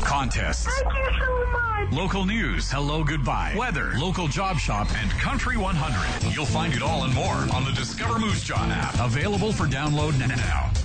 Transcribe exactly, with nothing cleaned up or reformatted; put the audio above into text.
contests. Thank you so much. Local news, hello, goodbye, weather, local job shop, and Country one hundred. You'll find it all and more on the Discover Moose Jaw app. Available for download now.